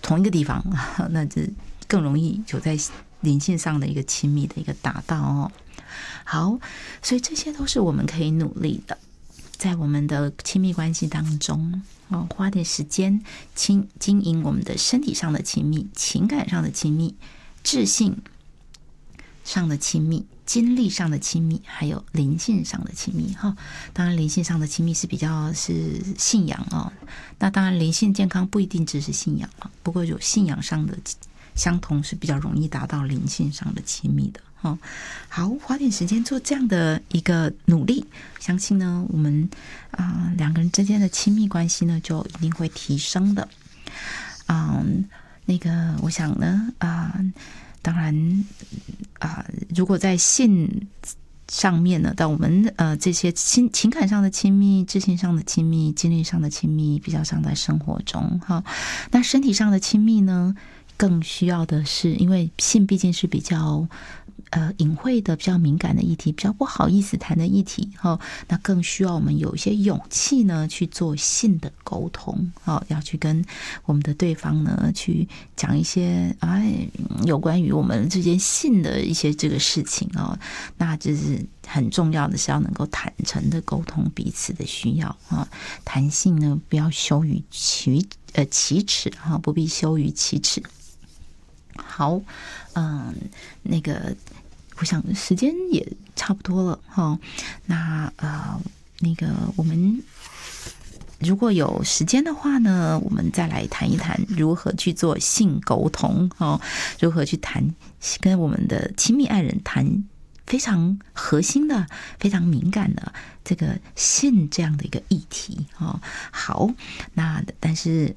同一个地方，那这更容易有在灵性上的一个亲密的一个达到哦。好，所以这些都是我们可以努力的，在我们的亲密关系当中花点时间经营我们的身体上的亲密、情感上的亲密、智性上的亲密、精力上的亲密，还有灵性上的亲密哈。当然，灵性上的亲密是比较是信仰哦。那当然，灵性健康不一定只是信仰嘛，不过有信仰上的相同是比较容易达到灵性上的亲密的哈。好，花点时间做这样的一个努力，相信呢，我们两个人之间的亲密关系呢，就一定会提升的。那个，我想呢，当然如果在性上面呢，到我们这些情感上的亲密、智性上的亲密、精力上的亲密，比较常在生活中哈。那身体上的亲密呢，更需要的是，因为性毕竟是比较隐晦的、比较敏感的议题，比较不好意思谈的议题那更需要我们有一些勇气呢，去做性的沟通要去跟我们的对方呢，去讲一些有关于我们之间性的一些这个事情那就是很重要的是要能够坦诚的沟通彼此的需要谈性呢，不要羞于启齿不必羞于启齿。好，那个，我想时间也差不多了那那个我们如果有时间的话呢，我们再来谈一谈如何去做性沟通如何去谈跟我们的亲密爱人谈非常核心的、非常敏感的这个性这样的一个议题好，那但是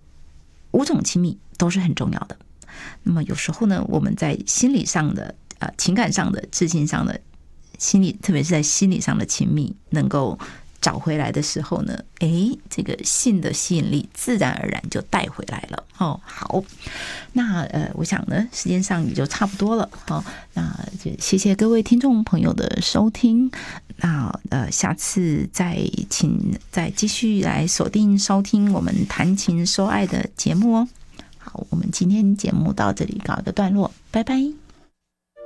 5种亲密都是很重要的。那么有时候呢，我们在心理上的情感上的、智性上的心理，特别是在心理上的亲密能够找回来的时候呢，这个性的吸引力自然而然就带回来了好，那我想呢，时间上也就差不多了那就谢谢各位听众朋友的收听。那下次请再继续来锁定收听我们谈情说爱的节目好，我们今天节目到这里告一个段落，拜拜。